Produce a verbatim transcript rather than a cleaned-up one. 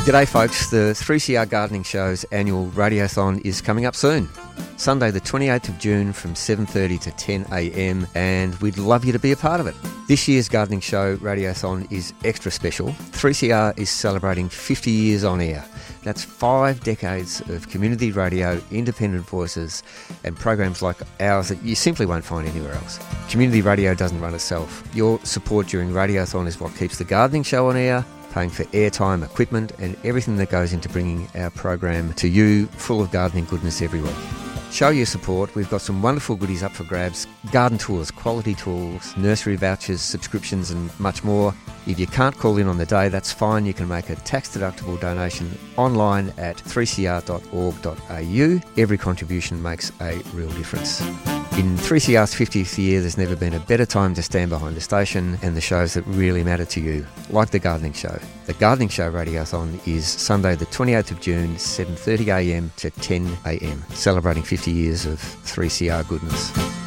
G'day folks, the three C R Gardening Show's annual Radiothon is coming up soon. Sunday the twenty-eighth of June from seven thirty to ten a m, and we'd love you to be a part of it. This year's Gardening Show Radiothon is extra special. three C R is celebrating fifty years on air. That's five decades of community radio, independent voices, and programs like ours that you simply won't find anywhere else. Community radio doesn't run itself. Your support during Radiothon is what keeps the Gardening Show on air, paying for airtime, equipment, and everything that goes into bringing our program to you, full of gardening goodness every week. Show your support. We've got some wonderful goodies up for grabs: garden tours, quality tools, nursery vouchers, subscriptions, and much more. If you can't call in on the day, that's fine. You can make a tax-deductible donation online at three c r dot org dot a u. Every contribution makes a real difference. In three C R's fiftieth year, there's never been a better time to stand behind the station and the shows that really matter to you, like The Gardening Show. The Gardening Show Radiothon is Sunday the twenty-eighth of June, seven thirty a m to ten a m, celebrating fifty years of three C R goodness.